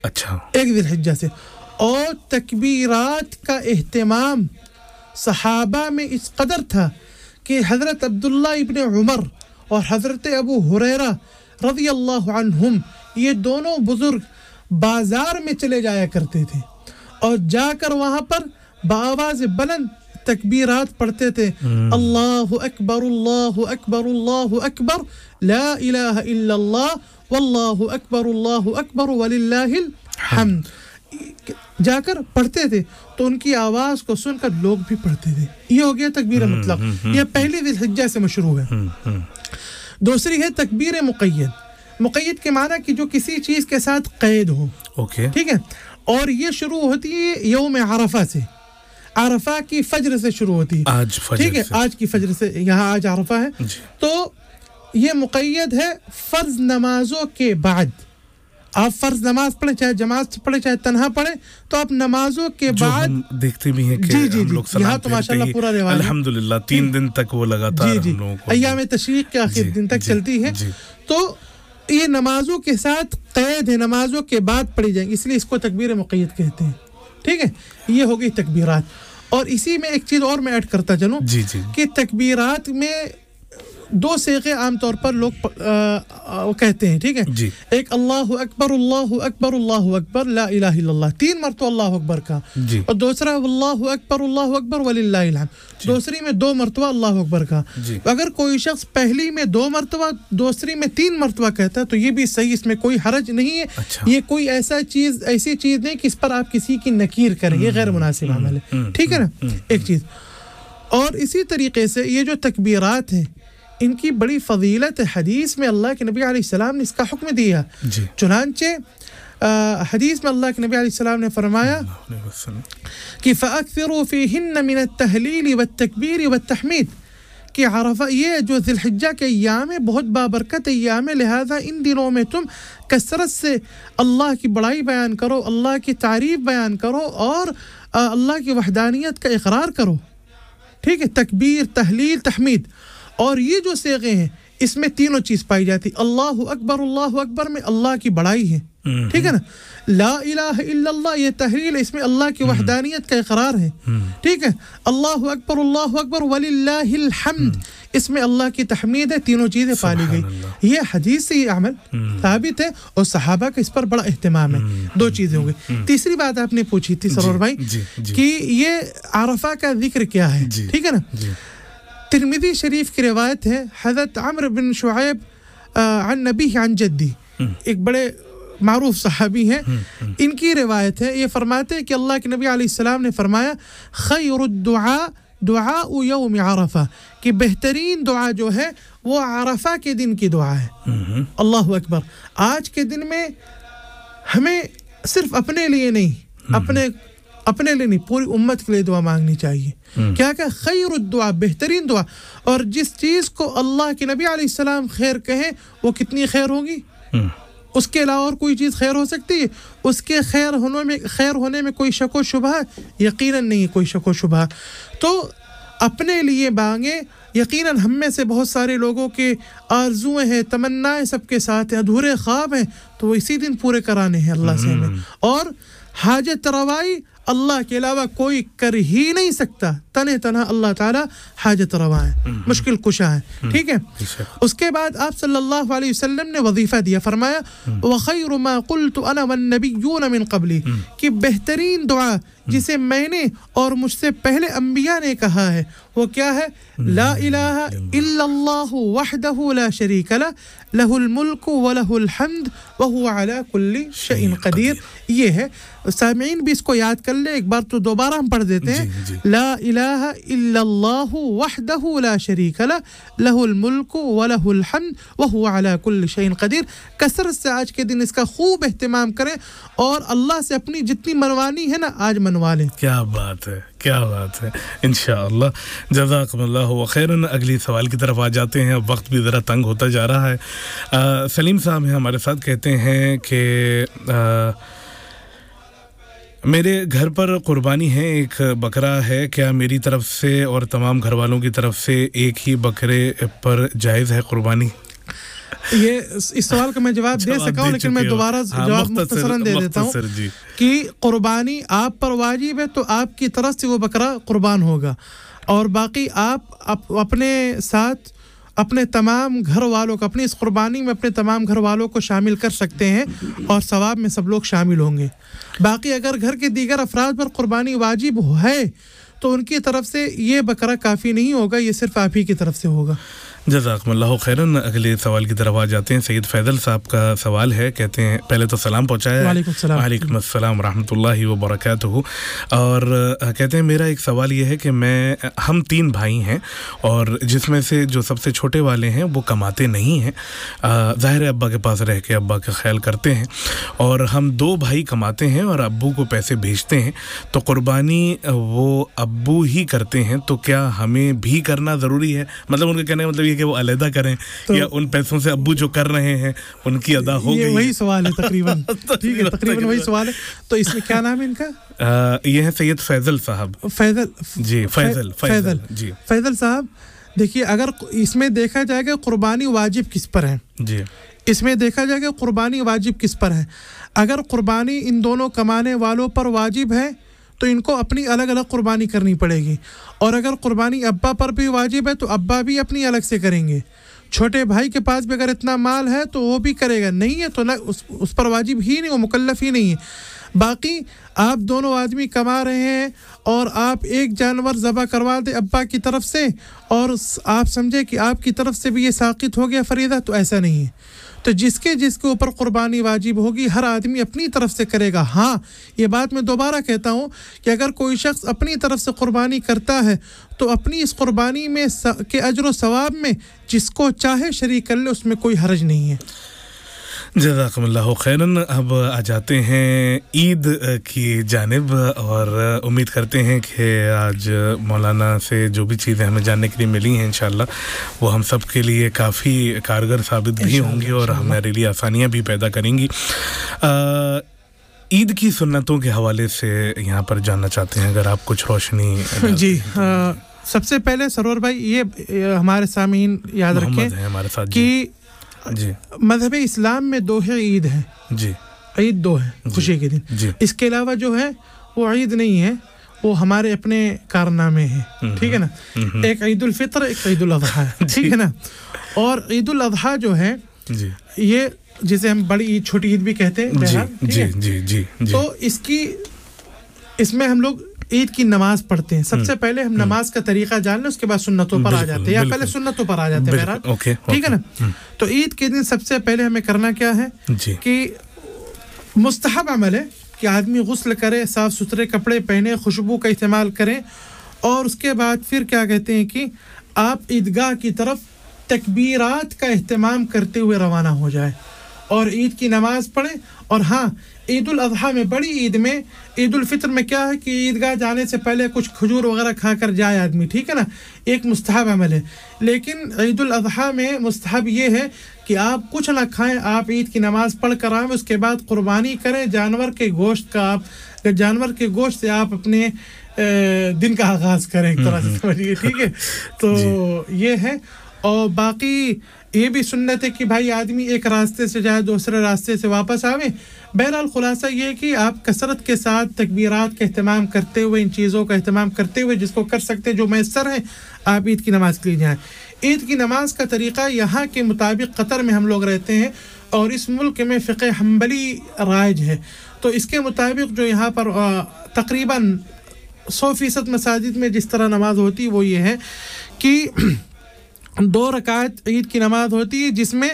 अच्छा 1 ذوالحجہ سے اور تکبیرات کا اہتمام صحابہ میں اس قدر تھا کہ حضرت عبداللہ ابن عمر اور حضرت ابو ہریرہ رضی اللہ عنہم یہ دونوں بزرگ بازار میں چلے جایا کرتے تھے اور جا کر وہاں پر بآواز بلند تکبیرات پڑھتے تھے اللہ اکبر اللہ اکبر لا الہ الا اللہ واللہ اکبر وللہ الحمد جا کر پڑھتے تھے تو ان کی آواز کو سن کر لوگ بھی پڑھتے تھے. یہ ہو گیا تکبیر مطلق, یہ پہلی ذی الحجہ سے مشروع ہے. دوسری ہے تکبیر مقید. مقید کے معنی کہ جو کسی چیز کے ساتھ قید ہو. ٹھیک ہے, اور یہ شروع ہوتی ہے یوم عرفہ سے, عرفہ کی فجر سے شروع ہوتی ہے. آج فجر, ٹھیک ہے, آج کی فجر سے, یہاں آج عرفہ ہے تو یہ مقید ہے فرض نمازوں کے بعد. آپ فرض نماز پڑھیں, چاہے جماعت پڑھیں چاہے تنہا پڑھیں, تو آپ نمازوں کے بعد ہم دیکھتے بھی ہیں کہ ہم لوگ یہاں تو ماشاءاللہ پورا رواج الحمدللہ 3 دن تک وہ لگاتار ہم لوگوں کو ایام تشریق کے آخر دن تک چلتی ہے. تو یہ نمازوں کے ساتھ قید ہے, نمازوں کے بعد پڑھی جائیں گی, اس لیے اس کو تکبیر مقید کہتے ہیں. ٹھیک ہے, یہ ہو گئی تکبیرات. اور اسی میں ایک چیز اور میں ایڈ کرتا چلوں کہ تکبیرات میں 2 صیغے عام طور پر لوگ کہتے ہیں. ٹھیک ہے, ایک اللہ اکبر اللہ اکبر لا الہ الا اللہ, 3 مرتبہ اللہ اکبر کا, اور دوسرا اللہ اکبر وللہ الحمد, دوسری میں 2 مرتبہ اللہ اکبر کا. اگر کوئی شخص پہلی میں 2 مرتبہ دوسری میں 3 مرتبہ کہتا ہے تو یہ بھی صحیح, اس میں کوئی حرج نہیں ہے. یہ کوئی ایسی چیز نہیں کہ اس پر آپ کسی کی نکیر کریں, یہ غیر مناسب عمل ہے. ٹھیک ہے نا, ایک چیز. اور اسی طریقے سے یہ جو تکبیرات ہیں ان کی بڑی فضیلت ہے. حدیث میں اللہ کے نبی علیہ السلام نے اس کا حکم دیا. چنانچہ حدیث میں اللہ کے نبی علیہ السلام نے فرمایا کہ فَأَكْثِرُوا فِيهِنَّ مِنَ التَّهْلِيلِ وَالتَّكْبِيرِ وَالتَّحْمِيدِ, کہ عرفہ یہ جو ذی الحجہ کے ایام ہے بہت بابرکت ایام ہے, لہذا ان دنوں میں تم کثرت سے اللہ کی بڑائی بیان کرو, اللہ کی تعریف بیان کرو اور اللہ کی وحدانیت کا اقرار کرو. ٹھیک ہے, تکبیر, تحلیل, تحمید. اور یہ جو صیغے ہیں اس میں تینوں چیز پائی جاتی. اللہ اکبر میں اللہ کی بڑائی ہے. ٹھیک ہے نا, لا الہ الا اللہ یہ تحلیل, اس میں اللہ کی وحدانیت کا اقرار ہے. ٹھیک ہے, اللہ اکبر وللہ الحمد, اس میں اللہ کی تحمید ہے. تینوں چیزیں پالی گئی. یہ حدیث سے یہ عمل ثابت ہے اور صحابہ کا اس پر بڑا اہتمام ہے. 2 چیزیں ہو گئی. تیسری بات آپ نے پوچھی تھی سرور بھائی کہ یہ عرفہ کا ذکر کیا ہے. ٹھیک ہے نا, ترمذی شریف کی روایت ہے, حضرت عمرو بن شعیب عن نبی عن جدی, ایک بڑے معروف صحابی ہیں, ان کی روایت ہے. یہ فرماتے ہیں کہ اللہ کے نبی علیہ السلام نے فرمایا خیر الدعاء دعاء یوم عرفہ, کہ بہترین دعا جو ہے وہ عرفہ کے دن کی دعا ہے. اللہ اکبر. آج کے دن میں ہمیں صرف اپنے لیے نہیں, اپنے لیے نہیں, پوری امت کے لیے دعا مانگنی چاہیے. کیا کہ خیر الدعاء, بہترین دعا. اور جس چیز کو اللہ کے نبی علیہ السلام خیر کہیں وہ کتنی خیر ہوگی, اس کے علاوہ اور کوئی چیز خیر ہو سکتی ہے؟ اس کے خیر ہونے میں کوئی شک و شبہ یقیناً نہیں, کوئی شک و شبہ. تو اپنے لیے مانگیں. یقیناً ہم میں سے بہت سارے لوگوں کے آرزویں ہیں, تمنائیں سب کے ساتھ ہیں, ادھورے خواب ہیں, تو وہ اسی دن پورے کرانے ہیں اللہ سے ہمیں. اور حاجت روائی اللہ کے علاوہ کوئی کر ہی نہیں سکتا. تنہا اللہ تعالی حاجت روا ہے, مشکل کشا ہے. ٹھیک ہے. اس کے بعد آپ صلی اللہ علیہ وسلم نے وظیفہ دیا, فرمایا وَخَيْرُ مَا قُلْتُ أَنَا وَالنَّبِيُّونَ مِن قَبْلِ, کہ بہترین دعا جسے میں نے اور مجھ سے پہلے انبیاء نے کہا ہے وہ کیا ہے؟ لا الہ الا اللہ وحدہ لا شریک لہ لہ الملک ولہ الحمد وہو علی کل شیء قدیر. یہ ہے. سامعین بھی اس کو یاد کر لیں, ایک بار تو دوبارہ ہم پڑھ دیتے ہیں. لا الہ الا اللہ وحدہ لا شریک لہ لہ الملک ولہ الحمد وہو علی کل شیء قدیر. کثرت سے آج کے دن اس کا خوب اہتمام کریں اور اللہ سے اپنی جتنی منوانی ہے نا آج منوا لیں. کیا بات ہے, کیا بات ہے. انشاءاللہ جزاکم اللہ خیرا. اگلی سوال کی طرف آ جاتے ہیں, اب وقت بھی ذرا تنگ ہوتا جا رہا ہے. سلیم صاحب ہیں ہمارے ساتھ, کہتے ہیں کہ میرے گھر پر قربانی ہے, ایک بکرا ہے, کیا میری طرف سے اور تمام گھر والوں کی طرف سے ایک ہی بکرے پر جائز ہے قربانی؟ یہ اس سوال کا میں جواب دے سکا ہوں، لیکن میں دوبارہ جواب مختصراً دے دیتا ہوں کہ قربانی آپ پر واجب ہے تو آپ کی طرف سے وہ بکرا قربان ہوگا، اور باقی آپ اپنے ساتھ اپنے تمام گھر والوں کو، اپنی اس قربانی میں اپنے تمام گھر والوں کو شامل کر سکتے ہیں اور ثواب میں سب لوگ شامل ہوں گے۔ باقی اگر گھر کے دیگر افراد پر قربانی واجب ہے تو ان کی طرف سے یہ بکرا کافی نہیں ہوگا، یہ صرف آپ ہی کی طرف سے ہوگا۔ جزاکم اللہ خیراً۔ اگلے سوال کی طرف آ جاتے ہیں۔ سید فیضل صاحب کا سوال ہے، کہتے ہیں پہلے تو سلام پہنچایا ہے، وعلیکم السلام ورحمۃ اللہ وبرکاتہ، اور کہتے ہیں میرا ایک سوال یہ ہے کہ ہم 3 بھائی ہیں اور جس میں سے جو سب سے چھوٹے والے ہیں وہ کماتے نہیں ہیں، ظاہر ہے ابا کے پاس رہ کے ابا کا خیال کرتے ہیں، اور ہم 2 بھائی کماتے ہیں اور ابو کو پیسے بھیجتے ہیں، تو قربانی وہ ابو ہی کرتے ہیں، تو کیا ہمیں بھی کرنا ضروری ہے؟ مطلب ان کا کہنے کا مطلب کہ وہ علیحدہ کریں یا ان پیسوں سے ابو جو کر رہے ہیں ان کی ادا ہو گئی؟ وہی سوال ہے تقریباً، ٹھیک ہے، تقریباً وہی سوال ہے۔ تو اس میں کیا نام ہے ان کا؟ یہ ہے سید فیضل صاحب۔ فیضل صاحب، دیکھیے اگر اس میں دیکھا جائے گا قربانی واجب کس پر ہے، جی اس میں دیکھا جائے گا قربانی واجب کس پر ہے۔ اگر قربانی ان دونوں کمانے والوں پر واجب ہے تو ان کو اپنی الگ الگ قربانی کرنی پڑے گی، اور اگر قربانی ابا پر بھی واجب ہے تو ابا بھی اپنی الگ سے کریں گے۔ چھوٹے بھائی کے پاس بھی اگر اتنا مال ہے تو وہ بھی کرے گا، نہیں ہے تو اس پر واجب ہی نہیں، وہ مکلف ہی نہیں ہے۔ باقی آپ دونوں آدمی کما رہے ہیں اور آپ ایک جانور ذبح کروا دیں ابا کی طرف سے اور آپ سمجھے کہ آپ کی طرف سے بھی یہ ساقط ہو گیا فریضہ، تو ایسا نہیں ہے۔ تو جس کے اوپر قربانی واجب ہوگی ہر آدمی اپنی طرف سے کرے گا۔ ہاں، یہ بات میں دوبارہ کہتا ہوں کہ اگر کوئی شخص اپنی طرف سے قربانی کرتا ہے تو اپنی اس قربانی میں کے اجر و ثواب میں جس کو چاہے شریک کر لے، اس میں کوئی حرج نہیں ہے۔ جزاکم اللہ خیراً۔ اب آ جاتے ہیں عید کی جانب، اور امید کرتے ہیں کہ آج مولانا سے جو بھی چیزیں ہمیں جاننے کے لیے ملی ہیں انشاءاللہ وہ ہم سب کے لیے کافی کارگر ثابت بھی ہوں گی اور ہمارے لیے آسانیاں بھی پیدا کریں گی۔ عید کی سنتوں کے حوالے سے یہاں پر جاننا چاہتے ہیں اگر آپ کچھ روشنی۔ جی، سب سے پہلے سرور بھائی یہ ہمارے سامعین یاد رکھیں کہ جی مذہب اسلام میں 2 عید ہیں، جی عید 2 ہے خوشی کے دن، جی، اس کے علاوہ جو ہے وہ عید نہیں ہے، وہ ہمارے اپنے کارنامے ہیں، ٹھیک ہے نا۔ ایک عید الفطر، ایک عید الاضحیٰ، ٹھیک ہے نا۔ اور عید الاضحیٰ جو ہے یہ جسے ہم بڑی عید چھوٹی عید بھی کہتے ہیں، جی جی جی، تو اس میں ہم لوگ عید کی نماز پڑھتے ہیں۔ سب سے پہلے ہم نماز کا طریقہ جان لیں، اس کے بعد سنتوں پر آ جاتے ہیں، یا پہلے سنتوں پر آ جاتے ہیں بہرحال، ٹھیک ہے نا۔ تو عید کے دن سب سے پہلے ہمیں کرنا کیا ہے کہ مستحب عمل ہے کہ آدمی غسل کرے، صاف ستھرے کپڑے پہنے، خوشبو کا استعمال کریں، اور اس کے بعد پھر کیا کہتے ہیں کہ آپ عیدگاہ کی طرف تکبیرات کا اہتمام کرتے ہوئے روانہ ہو جائے اور عید کی نماز پڑھیں۔ اور ہاں، عید الاضحیٰ میں، بڑی عید میں، عید الفطر میں کیا ہے کہ عیدگاہ جانے سے پہلے کچھ کھجور وغیرہ کھا کر جائے آدمی، ٹھیک ہے نا، ایک مستحب عمل ہے۔ لیکن عید الاضحیٰ میں مستحب یہ ہے کہ آپ کچھ نہ کھائیں، آپ عید کی نماز پڑھ کر آئیں، اس کے بعد قربانی کریں جانور کے گوشت کا، جانور کے گوشت سے آپ اپنے دن کا آغاز کریں ایک طرح سے، سمجھیے، ٹھیک ہے۔ تو یہ ہے، اور باقی یہ بھی سنت ہے کہ بھائی آدمی ایک راستے سے جائے دوسرے راستے سے واپس آوے۔ بہرحال خلاصہ یہ ہے کہ آپ کثرت کے ساتھ تکبیرات کا اہتمام کرتے ہوئے، ان چیزوں کا اہتمام کرتے ہوئے جس کو کر سکتے جو میسر ہیں، آپ عید کی نماز کے لیے جائیں۔ عید کی نماز کا طریقہ یہاں کے مطابق، قطر میں ہم لوگ رہتے ہیں اور اس ملک میں فقہ حنبلی رائج ہے، تو اس کے مطابق جو یہاں پر تقریباً 100% مساجد میں جس طرح نماز ہوتی وہ یہ ہے کہ 2 رکعت عید کی نماز ہوتی ہے، جس میں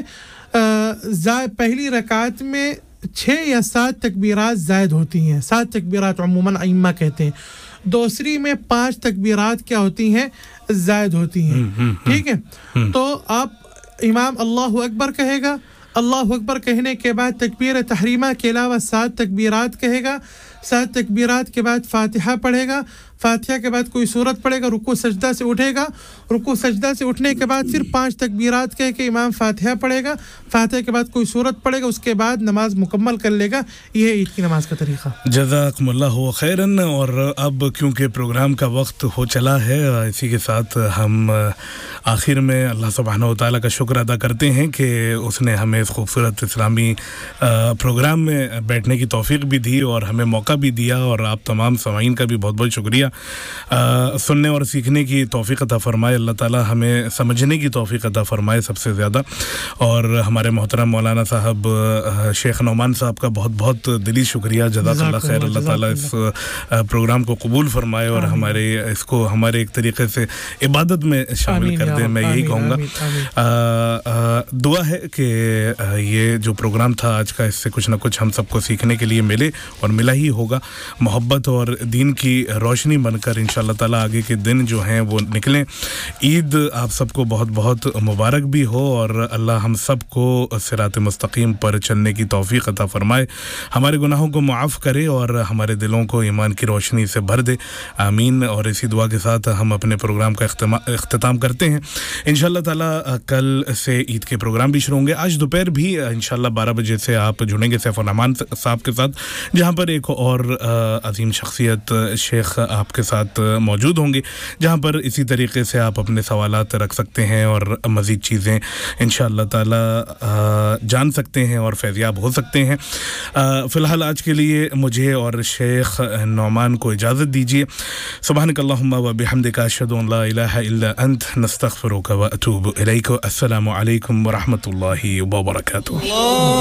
پہلی رکعت میں 6 یا 7 تکبیرات زائد ہوتی ہیں، 7 تکبیرات عموماً ائمہ کہتے ہیں، دوسری میں 5 تکبیرات کیا ہوتی ہیں، زائد ہوتی ہیں، ٹھیک ہے۔ تو آپ امام اللہ اکبر کہے گا، اللہ اکبر کہنے کے بعد تکبیر تحریمہ کے علاوہ 7 تکبیرات کہے گا، 7 تکبیرات کے بعد فاتحہ پڑھے گا، फातिहा के बाद कोई सूरत पढ़ेगा, रुकू सजदा से उठेगा, रुकू सजदा से उठने के बाद फिर 5 तकबीरात कह के इमाम फातिहा पढ़ेगा, फातिहा के बाद कोई सूरत पढ़ेगा, उसके बाद नमाज मुकम्मल कर लेगा। ये है ईद की नमाज का तरीका। जज़ाकुमुल्लाहु खैरन। और अब क्योंकि प्रोग्राम का वक्त हो चला है, इसी के साथ हम आखिर में अल्लाह सुब्हानहू व तआला का शुक्र अदा करते हैं कि उसने हमें इस खूबसूरत इस्लामी प्रोग्राम में बैठने की तौफीक भी दी और हमें मौका भी दिया, और आप तमाम सामीन का भी बहुत बहुत शुक्रिया। सुनने और सीखने की तौफीक अता फरमाए अल्लाह ताला, हमें समझने की तौफीक अता फरमाए सबसे ज़्यादा। और हमारे मोहतरम मौलाना साहब शेख नौमान साहब का बहुत बहुत दिली शुक्रिया, जज़ाकल्लाह खैर। अल्लाह ताला इस प्रोग्राम को कबूल फरमाए और हमारे इसको हमारे एक तरीके से इबादत में शामिल कर दे। मैं यही कहूँगा, दुआ है कि ये जो प्रोग्राम था आज का, इससे कुछ ना कुछ हम सबको सीखने के लिए मिले और मिला ही होगा। मोहब्बत और दीन की रोशनी बनकर इंशाअल्लाह ताला आगे के दिन जो हैं वो निकलें। ईद आप सबको बहुत बहुत मुबारक भी हो और अल्लाह हम सबको सिरात मुस्तकीम पर चलने की तौफीक अता फरमाए, हमारे गुनाहों को मुआफ़ करे और हमारे दिलों को ईमान की रोशनी से भर दे। आमीन। और इसी दुआ के साथ हम अपने प्रोग्राम का इख्तिताम करते हैं। इंशाअल्लाह ताला कल से ईद के प्रोग्राम भी शुरू होंगे। आज दोपहर भी इंशाअल्लाह 12 बजे से आप जुड़ेंगे सैफ रहमान साहब के साथ, जहां पर एक और अजीम शख्सियत शेख आपके साथ मौजूद होंगे, जहां पर इसी तरीके से आप अपने सवालात रख सकते हैं और मज़ीद चीज़ें इंशाअल्लाह ताला जान सकते हैं और फैज़याब हो सकते हैं। फ़िलहाल आज के लिए मुझे और शेख नौमान को इजाज़त दीजिए। सुब्हानकल्लाहुम्मा व बिहम्दिका अशहदु अन ला इलाहा इल्ला अंत नस्तग़फिरुका व अतूबु इलैक। अस्सलामु अलैकुम व रहमतुल्लाहि व बरकातुहू।